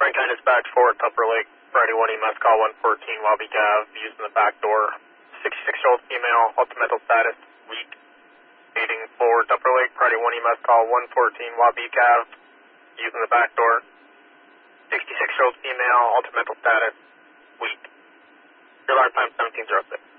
Franklin dispatch for Tupper Lake, Friday 1 EMS call 114 Lobby Cav, using the back door. 66-year-old female, ultimental status, weak. Meeting for Tupper Lake, Friday 1 EMS call 114 Lobby Cav, using the back door. 66-year-old female, ultimental status, weak. Your alarm time 1706.